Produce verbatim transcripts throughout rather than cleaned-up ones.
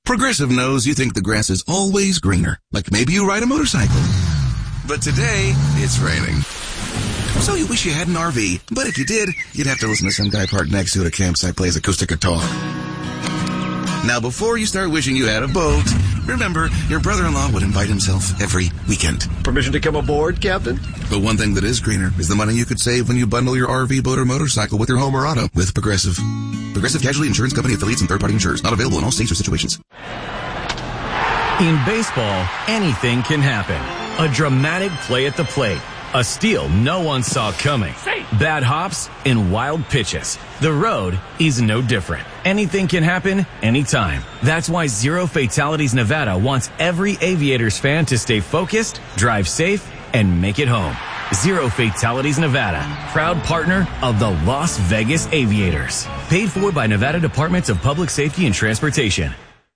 Progressive knows you think the grass is always greener, like maybe you ride a motorcycle. But today, it's raining. So you wish you had an R V, but if you did, you'd have to listen to some guy parked next to it at a campsite plays acoustic guitar. Now, before you start wishing you had a boat, remember, your brother-in-law would invite himself every weekend. Permission to come aboard, Captain? But one thing that is greener is the money you could save when you bundle your R V, boat, or motorcycle with your home or auto with Progressive. Progressive Casualty Insurance Company affiliates and third-party insurers. Not available in all states or situations. In baseball, anything can happen. A dramatic play at the plate. A steal no one saw coming. Bad hops and wild pitches. The road is no different. Anything can happen anytime. That's why Zero Fatalities Nevada wants every Aviators fan to stay focused, drive safe, and make it home. Zero Fatalities Nevada, proud partner of the Las Vegas Aviators. Paid for by Nevada Departments of Public Safety and Transportation.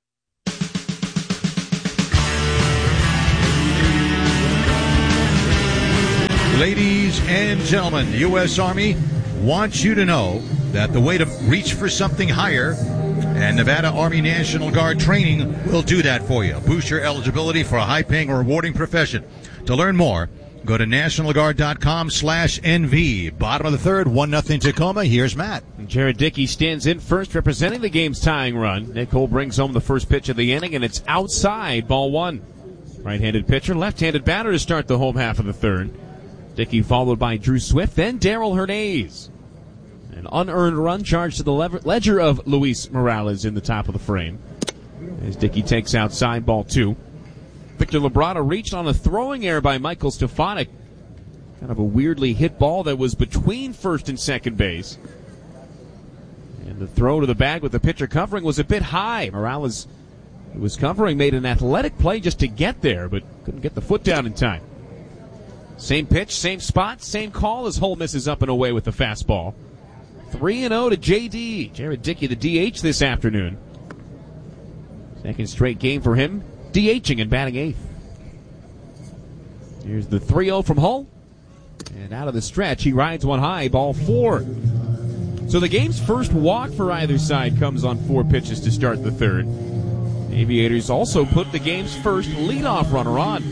Ladies and gentlemen, the U S Army wants you to know that the way to reach for something higher, and Nevada Army National Guard training will do that for you. Boost your eligibility for a high-paying or rewarding profession. To learn more, go to national guard dot com slash N V. Bottom of the third, one nothing Tacoma. Here's Matt. Jared Dickey stands in first, representing the game's tying run. Nick Cole brings home the first pitch of the inning, and it's outside, ball one. Right-handed pitcher, left-handed batter to start the home half of the third. Dickey followed by Drew Swift, then Daryl Hernandez. An unearned run charged to the ledger of Luis Morales in the top of the frame. As Dickey takes outside, ball two. Victor Labrada reached on a throwing error by Michael Stefanik. Kind of a weirdly hit ball that was between first and second base. And the throw to the bag with the pitcher covering was a bit high. Morales, who was covering, made an athletic play just to get there, but couldn't get the foot down in time. Same pitch, same spot, same call as Hull misses up and away with the fastball. three and oh to J D. Jared Dickey, the D H this afternoon. Second straight game for him. DHing and batting eighth. Here's the three oh from Hull. And out of the stretch, he rides one high, ball four. So the game's first walk for either side comes on four pitches to start the third. The Aviators also put the game's first leadoff runner on.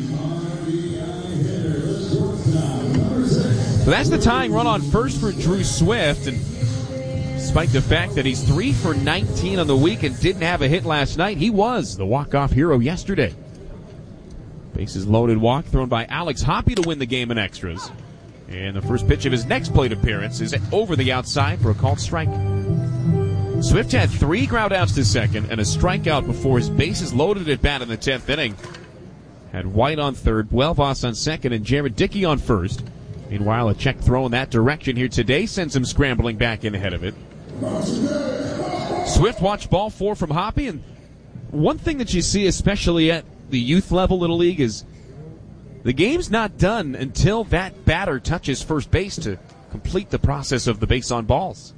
So that's the tying run on first for Drew Swift, and despite the fact that he's three for nineteen on the week and didn't have a hit last night, he was the walk-off hero yesterday. Bases loaded walk thrown by Alex Hoppe to win the game in extras. And the first pitch of his next plate appearance is over the outside for a called strike. Swift had three ground outs to second and a strikeout before his bases loaded at bat in the tenth inning. Had White on third, Buelvas on second, and Jared Dickey on first. Meanwhile, a check throw in that direction here today sends him scrambling back in ahead of it. Swift watched ball four from Hoppe, and one thing that you see, especially at the youth level Little League, is the game's not done until that batter touches first base to complete the process of the base on balls.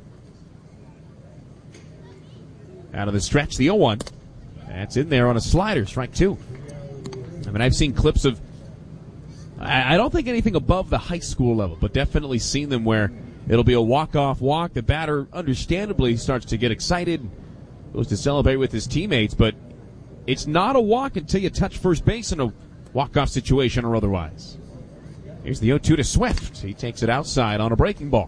Out of the stretch, the oh one. That's in there on a slider, strike two. I mean, I've seen clips of, I don't think anything above the high school level, but definitely seen them where it'll be a walk-off walk. The batter, understandably, starts to get excited, goes to celebrate with his teammates, but it's not a walk until you touch first base in a walk-off situation or otherwise. Here's the oh two to Swift. He takes it outside on a breaking ball.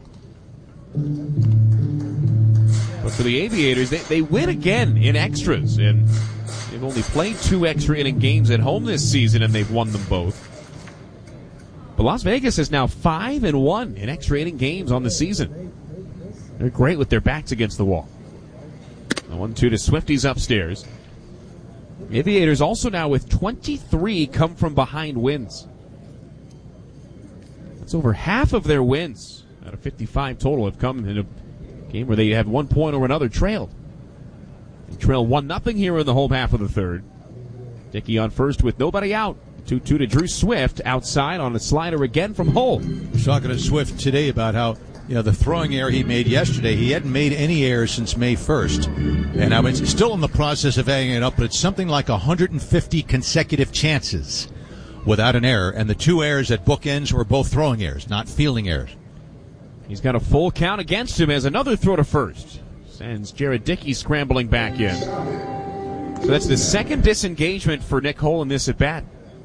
But for the Aviators, they, they win again in extras, and they've only played two extra inning games at home this season, and they've won them both. But Las Vegas is now five and one in extra inning games on the season. They're great with their backs against the wall. The one two to Swifties upstairs. Aviators also now with twenty-three come from behind wins. That's over half of their wins out of fifty-five total have come in a game where they have one point or another trailed. They trail one nothing here in the home half of the third. Dickey on first with nobody out. two two to Drew Swift outside on a slider again from Hull. I was talking to Swift today about how, you know, the throwing error he made yesterday, he hadn't made any errors since May first. And I was still in the process of adding it up, but it's something like one hundred fifty consecutive chances without an error. And the two errors at bookends were both throwing errors, not fielding errors. He's got a full count against him as another throw to first sends Jared Dickey scrambling back in. So that's the second disengagement for Nick Hole in this at-bat.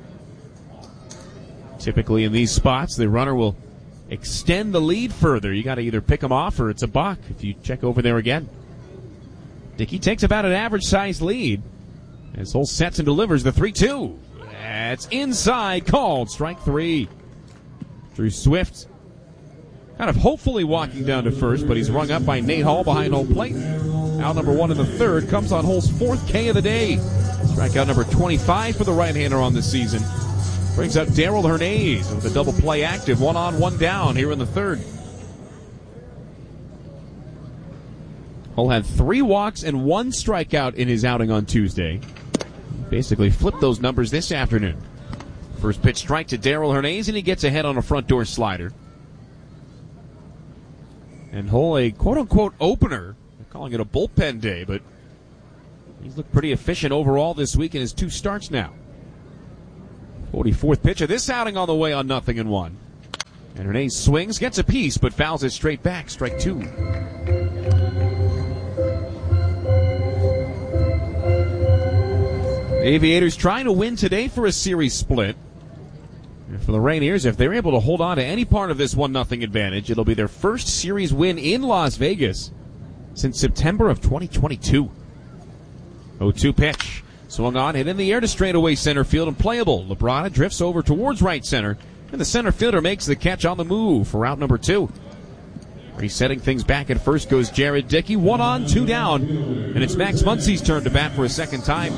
Typically in these spots, the runner will extend the lead further. You got to either pick him off or it's a balk if you check over there again. Dickey takes about an average-sized lead as Hole sets and delivers the three two. That's inside, called strike three. Drew Swift kind of hopefully walking down to first, but he's rung up by Nate Hall behind home plate. Out number one in the third comes on Hole's fourth K of the day. Strikeout number twenty-five for the right-hander on the season. Brings up Darrell Hernandez with a double play active, one on, one down here in the third. Hole had three walks and one strikeout in his outing on Tuesday. Basically flipped those numbers this afternoon. First pitch strike to Darrell Hernandez, and he gets ahead on a front door slider. And Hole, a quote-unquote opener. They're calling it a bullpen day, but he's looked pretty efficient overall this week in his two starts now. forty-fourth pitch of this outing on the way on nothing and one. And Hernandez swings, gets a piece, but fouls it straight back. Strike two. The Aviators trying to win today for a series split. And for the Rainiers, if they're able to hold on to any part of this one nothing advantage, it'll be their first series win in Las Vegas since September of twenty twenty-two. oh two pitch. Swung on, hit in the air to straightaway center field and playable. Labrada drifts over towards right center, and the center fielder makes the catch on the move for out number two. Resetting things back at first goes Jared Dickey. One on, two down, and it's Max Muncy's turn to bat for a second time.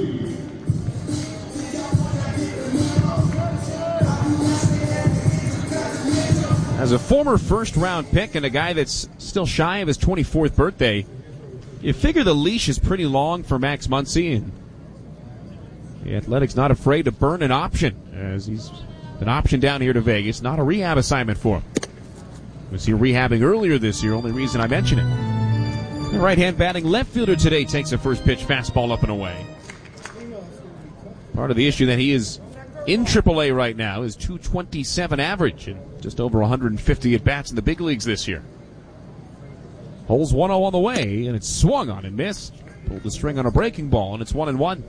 As a former first-round pick and a guy that's still shy of his twenty-fourth birthday, you figure the leash is pretty long for Max Muncy, and the Athletics not afraid to burn an option, as he's an option down here to Vegas. Not a rehab assignment for him. Was he rehabbing earlier this year? Only reason I mention it. The right-hand batting left fielder today takes a first pitch fastball up and away. Part of the issue that he is in triple A right now is two twenty-seven average and just over one hundred fifty at-bats in the big leagues this year. Hole's one oh on the way, and it's swung on and missed. Pulled the string on a breaking ball, and it's one and one.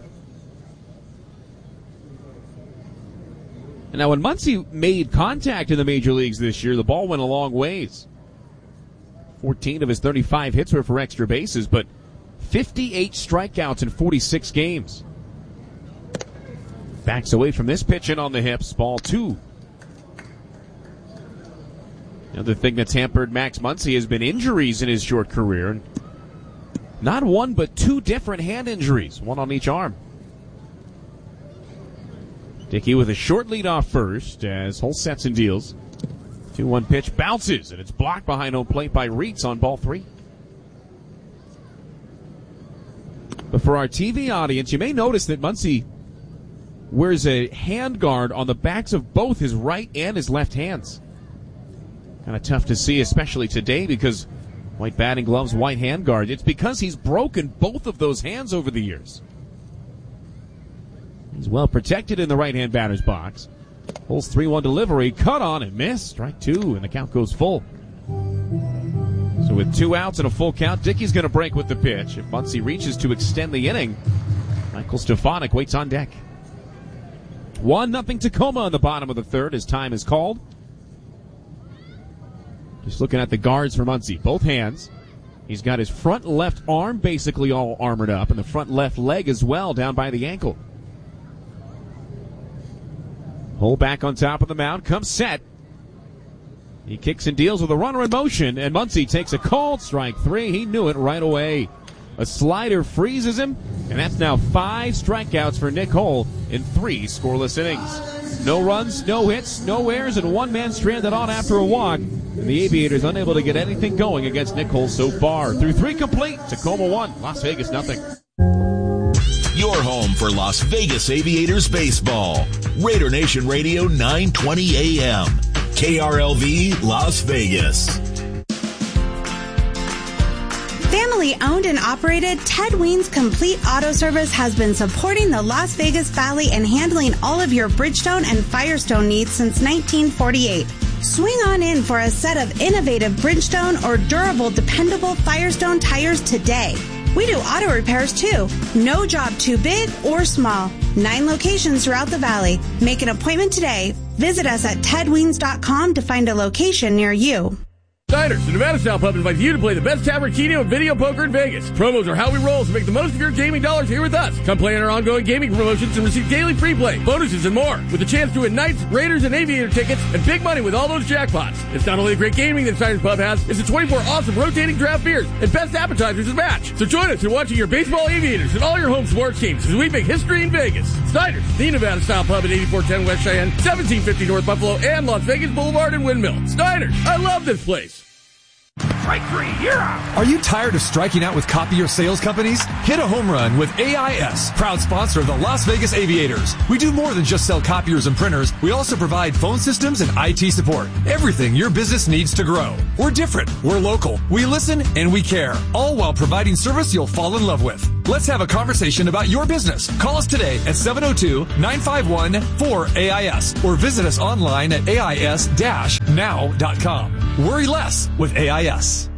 And now when Muncy made contact in the major leagues this year, the ball went a long ways. fourteen of his thirty-five hits were for extra bases, but fifty-eight strikeouts in forty-six games. Backs away from this pitch in on the hips. Ball two. Another thing that's hampered Max Muncy has been injuries in his short career. Not one, but two different hand injuries, one on each arm. Dickey with a short lead off first as Hole sets and deals. two one pitch bounces, and it's blocked behind home plate by Reitz on ball three. But for our T V audience, you may notice that Muncy wears a hand guard on the backs of both his right and his left hands. Kind of tough to see, especially today, because white batting gloves, white hand guard. It's because he's broken both of those hands over the years. He's well protected in the right-hand batter's box. Hole's three one delivery, cut on and missed. Strike two, and the count goes full. So with two outs and a full count, Dickey's going to break with the pitch. If Muncy reaches to extend the inning, Michael Stefanik waits on deck. one nothing Tacoma in the bottom of the third as time is called. Just looking at the guards for Muncy. Both hands. He's got his front left arm basically all armored up, and the front left leg as well down by the ankle. Hole back on top of the mound, comes set. He kicks and deals with a runner in motion, and Muncy takes a called strike three. He knew it right away. A slider freezes him, and that's now five strikeouts for Nick Hole in three scoreless innings. No runs, no hits, no errors, and one man stranded on after a walk. And the Aviators unable to get anything going against Nick Hole so far. Through three complete, Tacoma one, Las Vegas nothing. Your home for Las Vegas Aviators baseball. Raider Nation Radio nine twenty A M. K R L V Las Vegas. Family owned and operated, Ted Weens Complete Auto Service has been supporting the Las Vegas Valley and handling all of your Bridgestone and Firestone needs since nineteen forty-eight. Swing on in for a set of innovative Bridgestone or durable, dependable Firestone tires today. We do auto repairs too. No job too big or small. Nine locations throughout the valley. Make an appointment today. Visit us at ted weens dot com to find a location near you. Snyder's, the Nevada Style Pub, invites you to play the best tavern, keno, and video poker in Vegas. Promos are how we roll, so make the most of your gaming dollars here with us. Come play in our ongoing gaming promotions and receive daily free play, bonuses, and more. With a chance to win Knights, Raiders, and Aviator tickets, and big money with all those jackpots. It's not only the great gaming that Snyder's Pub has, it's the twenty-four awesome rotating draft beers and best appetizers to match. So join us in watching your baseball Aviators and all your home sports teams as we make history in Vegas. Snyder's, the Nevada Style Pub at eighty-four ten West Cheyenne, seventeen fifty North Buffalo, and Las Vegas Boulevard and Windmill. Snyder's, I love this place. Strike three, you're out. Are you tired of striking out with copier sales companies? Hit a home run with A I S, proud sponsor of the Las Vegas Aviators. We do more than just sell copiers and printers. We also provide phone systems and I T support. Everything your business needs to grow. We're different. We're local. We listen and we care, all while providing service you'll fall in love with. Let's have a conversation about your business. Call us today at seven oh two, nine five one, four A I S or visit us online at A I S dash now dot com. Worry less with A I S.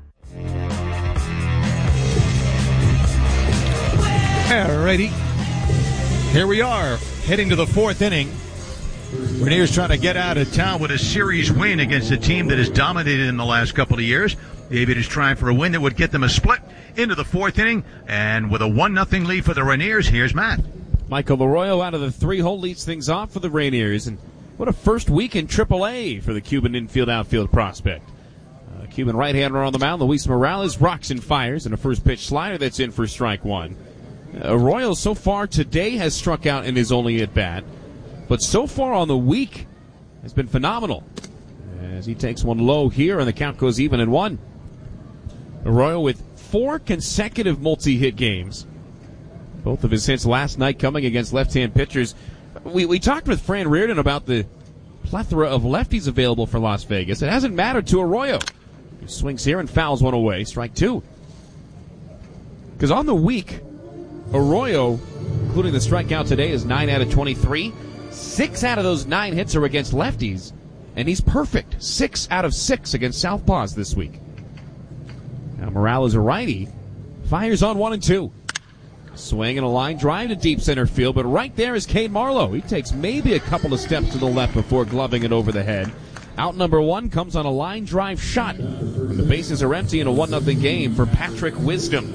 Alrighty. Here we are, heading to the fourth inning. Rainier's trying to get out of town with a series win against a team that has dominated in the last couple of years. The Aviators trying for a win that would get them a split into the fourth inning. And with a one nothing lead for the Rainiers, here's Matt. Michael Arroyo out of the three-hole leads things off for the Rainiers. And what a first week in triple A for the Cuban infield-outfield prospect. Uh, Cuban right-hander on the mound, Luis Morales, rocks and fires, and a first-pitch slider that's in for strike one. Uh, Arroyo so far today has struck out in his only at-bat, but so far on the week has been phenomenal as he takes one low here, and the count goes even in one. Arroyo with four consecutive multi-hit games. Both of his hits last night coming against left-hand pitchers. We we talked with Fran Reardon about the plethora of lefties available for Las Vegas. It hasn't mattered to Arroyo. He swings here and fouls one away. Strike two. Because on the week, Arroyo, including the strikeout today, is nine out of twenty-three. Six out of those nine hits are against lefties, and he's perfect. Six out of six against southpaws this week. Now Morales, a righty, fires on one and two. Swing and a line drive to deep center field, but right there is Cade Marlowe. He takes maybe a couple of steps to the left before gloving it over the head. Out number one comes on a line drive shot. And the bases are empty in a one nothing game for Patrick Wisdom.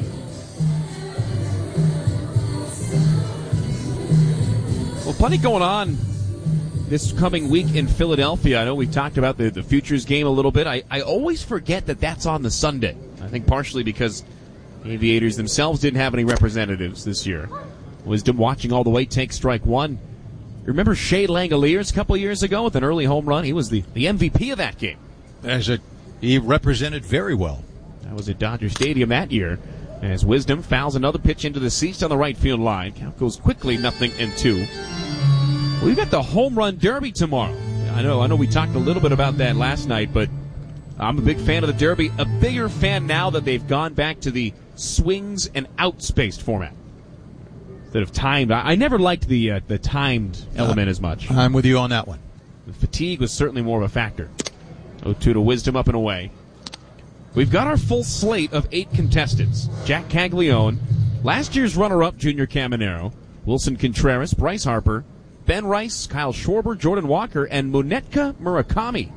Well, plenty going on this coming week in Philadelphia. I know we talked about the, the Futures game a little bit. I, I always forget that that's on the Sunday. I think partially because the Aviators themselves didn't have any representatives this year. Wisdom watching all the way take strike one. Remember Shea Langoliers a couple years ago with an early home run? He was the, the M V P of that game. As a, he represented very well. That was at Dodger Stadium that year. As Wisdom fouls another pitch into the seats on the right field line. Count goes quickly, nothing and two. We've got the home run derby tomorrow. I know, I know we talked a little bit about that last night, but I'm a big fan of the derby. A bigger fan now that they've gone back to the swings and out-spaced format instead of timed. I, I never liked the uh, the timed element uh, as much. I'm with you on that one. The fatigue was certainly more of a factor. oh two to Wisdom, up and away. We've got our full slate of eight contestants. Jack Caglione, last year's runner-up Junior Caminero, Wilson Contreras, Bryce Harper, Ben Rice, Kyle Schwarber, Jordan Walker, and Munetka Murakami.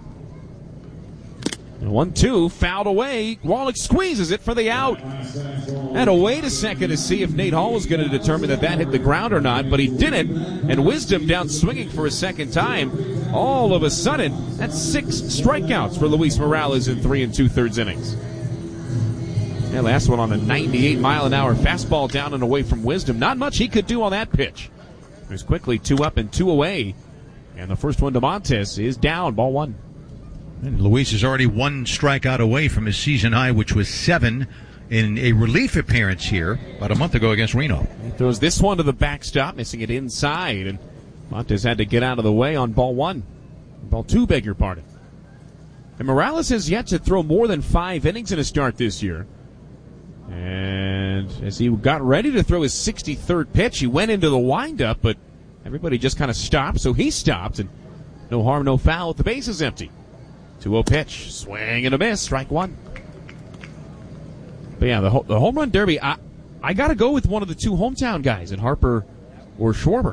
one two, fouled away. Wallach squeezes it for the out. Had to wait a second to see if Nate Hall was going to determine that that hit the ground or not, but he didn't. And Wisdom down swinging for a second time. All of a sudden, that's six strikeouts for Luis Morales in three and two-thirds innings. That last one on a ninety-eight mile an hour fastball down and away from Wisdom. Not much he could do on that pitch. There's quickly two up and two away. And the first one to Montes is down, ball one. And Luis is already one strikeout away from his season high, which was seven in a relief appearance here about a month ago against Reno. He throws this one to the backstop, missing it inside, and Montes had to get out of the way on ball one. Ball two, beg your pardon. And Morales has yet to throw more than five innings in a start this year. And as he got ready to throw his sixty-third pitch, he went into the windup, but everybody just kind of stopped, so he stopped, and no harm, no foul with the bases empty. two oh pitch, swing and a miss, strike one. But yeah, the, the home run derby, I, I got to go with one of the two hometown guys, in Harper or Schwarber.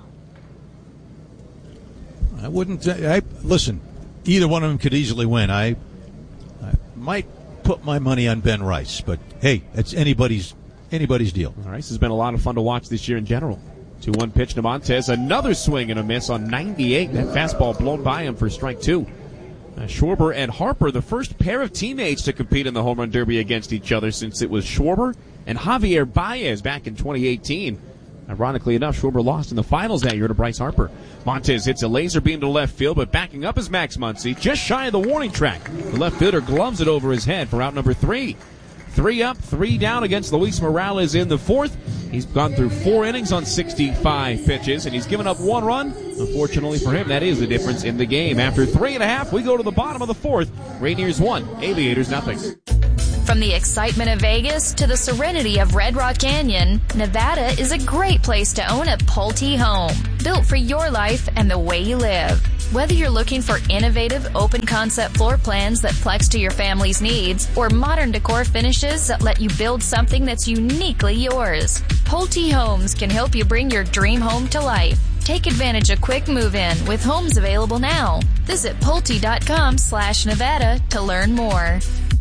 I wouldn't. I listen. Either one of them could easily win. I, I might put my money on Ben Rice, but hey, it's anybody's anybody's deal. Rice has been a lot of fun to watch this year in general. two one pitch to Montez. Another swing and a miss on ninety-eight. That fastball blown by him for strike two. Uh, Schwarber and Harper, the first pair of teammates to compete in the home run derby against each other since it was Schwarber and Javier Baez back in twenty eighteen. Ironically enough, Schwarber lost in the finals that year to Bryce Harper. Montez hits a laser beam to left field, but backing up is Max Muncy, just shy of the warning track. The left fielder gloves it over his head for out number three. Three up, three down against Luis Morales in the fourth. He's gone through four innings on sixty-five pitches, and he's given up one run. Unfortunately for him, that is the difference in the game. After three and a half, we go to the bottom of the fourth. Rainiers one, Aviators nothing. From the excitement of Vegas to the serenity of Red Rock Canyon, Nevada is a great place to own a Pulte home, built for your life and the way you live. Whether you're looking for innovative, open-concept floor plans that flex to your family's needs, or modern decor finishes that let you build something that's uniquely yours, Pulte Homes can help you bring your dream home to life. Take advantage of quick move-in with homes available now. Visit Pulte.com slash Nevada to learn more.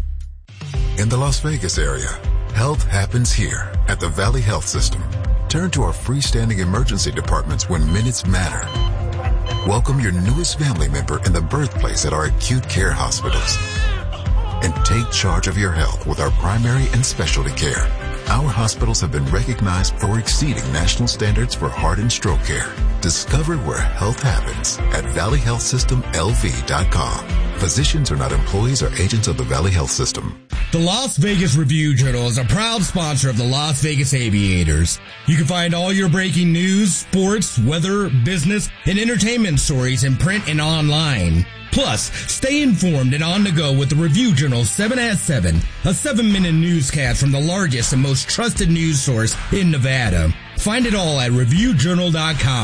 In the Las Vegas area, health happens here at the Valley Health System. Turn to our freestanding emergency departments when minutes matter. Welcome your newest family member in the birthplace at our acute care hospitals. And take charge of your health with our primary and specialty care. Our hospitals have been recognized for exceeding national standards for heart and stroke care. Discover where health happens at valley health system L V dot com. Physicians are not employees or agents of the Valley Health System. The Las Vegas Review-Journal is a proud sponsor of the Las Vegas Aviators. You can find all your breaking news, sports, weather, business, and entertainment stories in print and online. Plus, stay informed and on the go with the Review-Journal seven at seven, a seven-minute newscast from the largest and most trusted news source in Nevada. Find it all at review journal dot com.